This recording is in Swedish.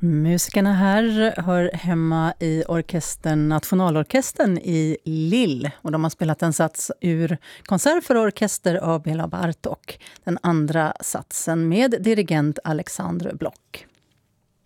Musikerna här hör hemma i Nationalorkestern i Lille. Och de har spelat en sats ur Konsert för orkester av Béla Bartók. Den andra satsen med dirigent Alexandre Bloch.